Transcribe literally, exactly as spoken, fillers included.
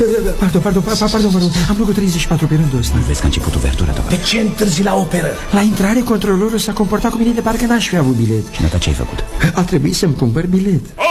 Pardon, pardon, pardon, pardon. Am locul treizeci și patru pe rândul ăsta. Vezi că a început uvertura, tovarăș. De ce întârzi la operă? La intrare, controlorul s-a comportat cu mine de parcă n-aș fi avut bilet. Și nota ce ai făcut? A trebuit să-mi cumpăr bilet.